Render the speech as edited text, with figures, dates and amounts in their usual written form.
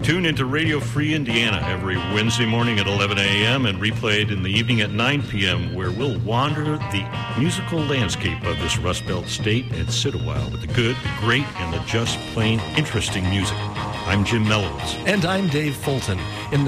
Tune into Radio Free Indiana every Wednesday morning at 11 a.m. and replayed in the evening at 9 p.m., where we'll wander the musical landscape of this Rust Belt state and sit a while with the good, the great, and the just plain interesting music. I'm Jim Melowitz. And I'm Dave Fulton. In